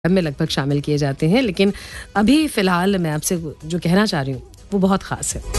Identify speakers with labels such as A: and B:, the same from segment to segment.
A: में लगभग शामिल किए जाते हैं, लेकिन अभी फ़िलहाल मैं आपसे जो कहना चाह रही हूँ वो बहुत ख़ास है।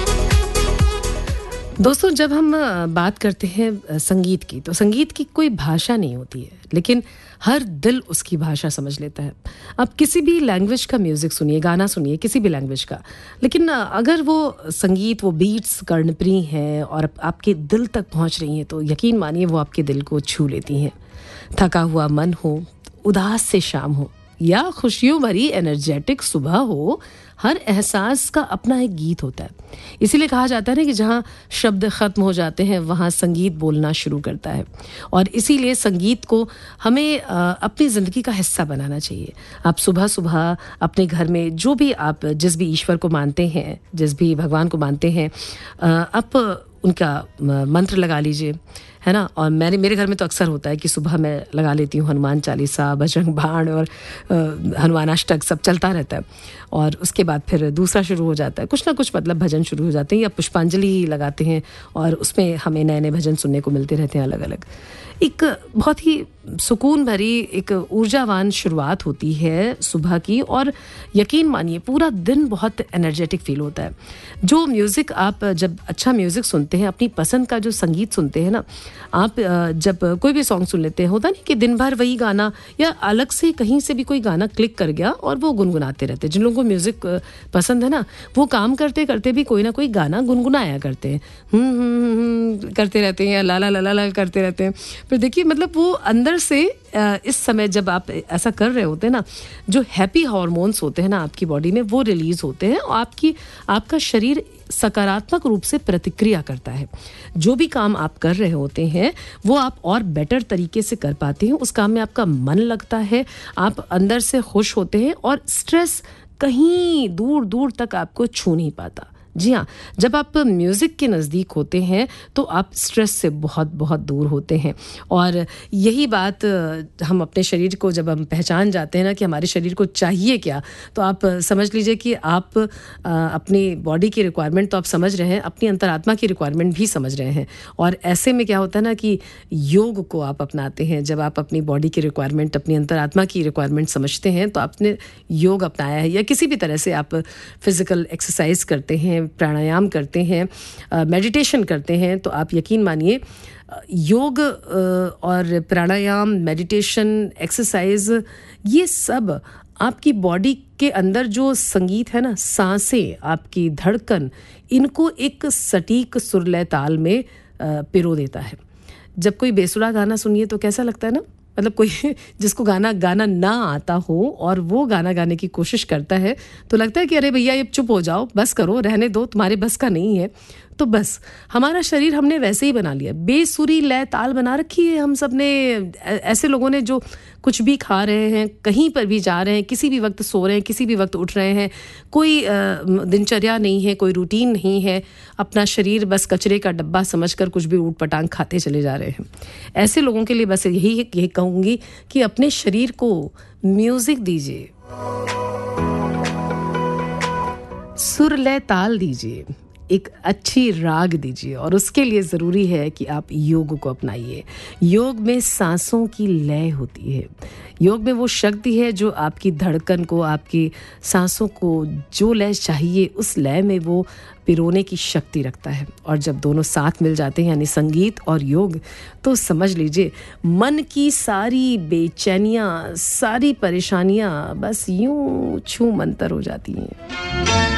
A: दोस्तों, जब हम बात करते हैं संगीत की, तो संगीत की कोई भाषा नहीं होती है, लेकिन हर दिल उसकी भाषा समझ लेता है। आप किसी भी लैंग्वेज का म्यूज़िक सुनिए, गाना सुनिए, किसी भी लैंग्वेज का, लेकिन अगर वो संगीत, वो बीट्स कर्णप्रिय हैं और आपके दिल तक पहुँच रही हैं, तो यकीन मानिए वो आपके दिल को छू लेती हैं। थका हुआ मन हो, उदास से शाम हो या खुशियों भरी एनर्जेटिक सुबह हो, हर एहसास का अपना एक गीत होता है। इसीलिए कहा जाता है ना कि जहाँ शब्द ख़त्म हो जाते हैं वहाँ संगीत बोलना शुरू करता है। और इसीलिए संगीत को हमें अपनी ज़िंदगी का हिस्सा बनाना चाहिए। आप सुबह सुबह अपने घर में जो भी आप जिस भी ईश्वर को मानते हैं, जिस भी भगवान को मानते हैं, आप उनका मंत्र लगा लीजिए, है ना। और मेरे घर में तो अक्सर होता है कि सुबह मैं लगा लेती हूँ हनुमान चालीसा, बजरंग बाण और हनुमान अष्टक, सब चलता रहता है। और उसके बाद फिर दूसरा शुरू हो जाता है, कुछ ना कुछ मतलब भजन शुरू हो जाते हैं, या पुष्पांजलि लगाते हैं और उसमें हमें नए नए भजन सुनने को मिलते रहते हैं अलग अलग। एक बहुत ही सुकून भरी, एक ऊर्जावान शुरुआत होती है सुबह की, और यकीन मानिए पूरा दिन बहुत एनर्जेटिक फील होता है। जो म्यूज़िक आप जब अच्छा म्यूज़िक सुनते हैं, अपनी पसंद का जो संगीत सुनते हैं ना, आप जब कोई भी सॉन्ग सुन लेते हैं, होता नहीं कि दिन भर वही गाना या अलग से कहीं से भी कोई गाना क्लिक कर गया और वो गुनगुनाते रहते हैं। जिन लोगों को म्यूज़िक पसंद है ना, वो काम करते करते भी कोई ना कोई गाना गुनगुनाया करते हैं, करते रहते हैं, या ला ला ला ला करते रहते हैं। फिर देखिए मतलब वो अंदर से इस समय जब आप ऐसा कर रहे होते हैं ना, जो हैप्पी हार्मोन्स होते हैं ना आपकी बॉडी में, वो रिलीज होते हैं और आपका शरीर सकारात्मक रूप से प्रतिक्रिया करता है। जो भी काम आप कर रहे होते हैं वो आप और बेटर तरीके से कर पाते हैं, उस काम में आपका मन लगता है, आप अंदर से खुश होते हैं और स्ट्रेस कहीं दूर दूर तक आपको छू नहीं पाता। जी हाँ, जब आप म्यूज़िक के नज़दीक होते हैं तो आप स्ट्रेस से बहुत बहुत दूर होते हैं। और यही बात हम अपने शरीर को जब हम पहचान जाते हैं ना कि हमारे शरीर को चाहिए क्या, तो आप समझ लीजिए कि आप अपनी बॉडी की रिक्वायरमेंट तो आप समझ रहे हैं, अपनी अंतरात्मा की रिक्वायरमेंट भी समझ रहे हैं। और ऐसे में क्या होता है ना कि योग को आप अपनाते हैं। जब आप अपनी बॉडी की रिक्वायरमेंट, अपनी अंतरात्मा की रिक्वायरमेंट समझते हैं, तो आपने योग अपनाया है, या किसी भी तरह से आप फिज़िकल एक्सरसाइज करते हैं, प्राणायाम करते हैं, मेडिटेशन करते हैं, तो आप यकीन मानिए योग और प्राणायाम, मेडिटेशन, एक्सरसाइज, ये सब आपकी बॉडी के अंदर जो संगीत है ना, सांसें, आपकी धड़कन, इनको एक सटीक सुर लय ताल में पिरो देता है। जब कोई बेसुरा गाना सुनिए तो कैसा लगता है ना, मतलब कोई जिसको गाना ना आता हो और वो गाना गाने की कोशिश करता है तो लगता है कि अरे भैया ये चुप हो जाओ, बस करो, रहने दो, तुम्हारे बस का नहीं है। तो बस हमारा शरीर हमने वैसे ही बना लिया, बेसुरी लय ताल बना रखी है हम सब ने। ऐसे लोगों ने जो कुछ भी खा रहे हैं, कहीं पर भी जा रहे हैं, किसी भी वक्त सो रहे हैं, किसी भी वक्त उठ रहे हैं, कोई दिनचर्या नहीं है, कोई रूटीन नहीं है, अपना शरीर बस कचरे का डब्बा समझकर कुछ भी ऊट पटांग खाते चले जा रहे हैं। ऐसे लोगों के लिए बस यही कहूँगी कि अपने शरीर को म्यूज़िक दीजिए, सुर लय ताल दीजिए, एक अच्छी राग दीजिए, और उसके लिए ज़रूरी है कि आप योग को अपनाइए। योग में सांसों की लय होती है, योग में वो शक्ति है जो आपकी धड़कन को, आपकी सांसों को जो लय चाहिए उस लय में वो पिरोने की शक्ति रखता है। और जब दोनों साथ मिल जाते हैं, यानी संगीत और योग, तो समझ लीजिए मन की सारी बेचैनियाँ, सारी परेशानियाँ बस यूं छू मंतर हो जाती हैं।